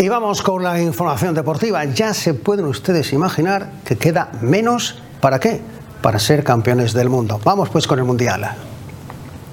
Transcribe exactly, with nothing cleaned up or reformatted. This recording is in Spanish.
Y vamos con la información deportiva. Ya se pueden ustedes imaginar que queda menos, ¿para qué? Para ser campeones del mundo. Vamos pues con el Mundial.